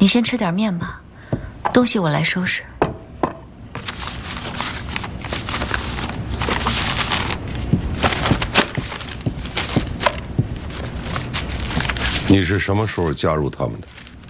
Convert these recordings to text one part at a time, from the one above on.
先吃点面吧，东西我来收拾。 你是什么时候加入他们的？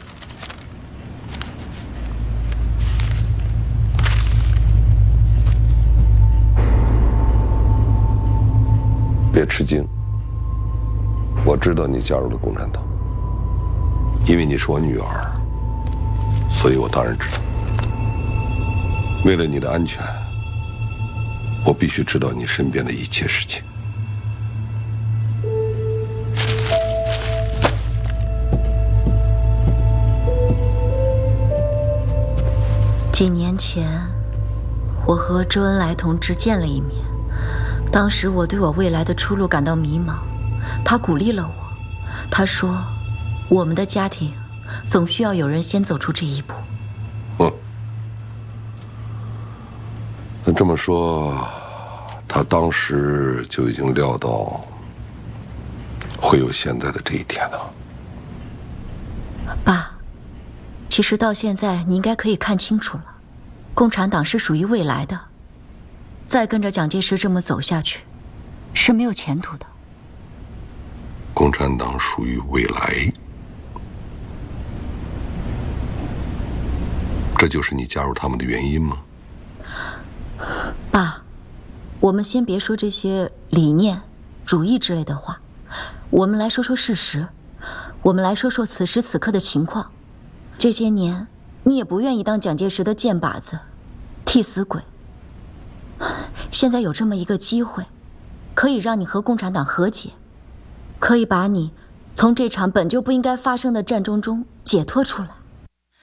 别吃惊，我知道你加入了共产党，因为你是我女儿，所以我当然知道。为了你的安全，我必须知道你身边的一切事情。 几年前，我和周恩来同志见了一面。当时我对我未来的出路感到迷茫，他鼓励了我。他说：“我们的家庭总需要有人先走出这一步。” 那这么说，他当时就已经料到会有现在的这一天了。 爸，其实到现在你应该可以看清楚了，共产党是属于未来的。再跟着蒋介石这么走下去，是没有前途的。 共产党属于未来，这就是你加入他们的原因吗？ 爸，我们先别说这些理念、主义之类的话，我们来说说事实，我们来说说此时此刻的情况。这些年，你也不愿意当蒋介石的箭靶子、替死鬼。现在有这么一个机会，可以让你和共产党和解，可以把你从这场本就不应该发生的战争中解脱出来。